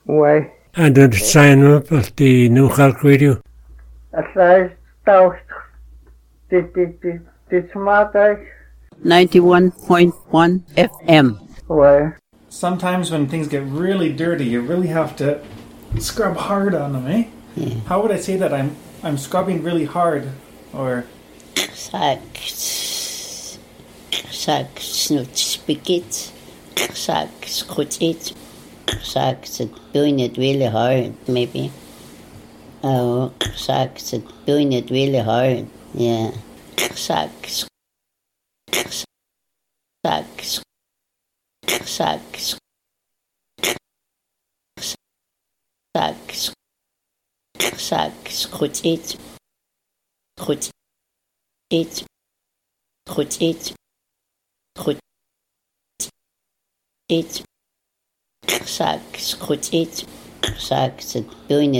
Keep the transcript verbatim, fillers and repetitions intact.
Ouais. And then sign up at the New Cork Radio. As I start, did did did did smart ninety-one point one F M. Ouais. Sometimes when things get really dirty, you really have to scrub hard on them, eh? Yeah. How would I say that? I'm I'm scrubbing really hard, or Sack, sack, snoot, speak it. Sack, scrut it. Sack, doing it really hard, maybe. Oh, sack, doing it really hard, yeah. Sack, sack, sack, sack, sack, scrut it. Scrut it. Scrut it. Scrut it. Sack, scrut it. Sack, doing it.